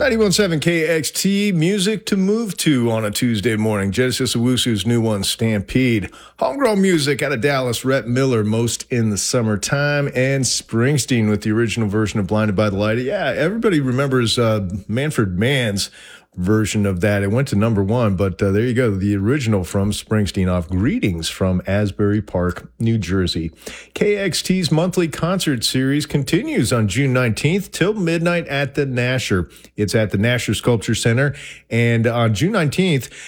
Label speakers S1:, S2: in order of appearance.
S1: 91.7 KXT, music to move to on a Tuesday morning. Genesis Owusu's new one, Stampede. Homegrown music out of Dallas, Rhett Miller, Most in the Summertime, and Springsteen with the original version of Blinded by the Light. Yeah, everybody remembers Manfred Mann's version of that. It went to number one, but there you go. The original from Springsteen off Greetings from Asbury Park, New Jersey. KXT's monthly concert series continues on June 19th till midnight at the Nasher. It's at the Nasher Sculpture Center. And on June 19th,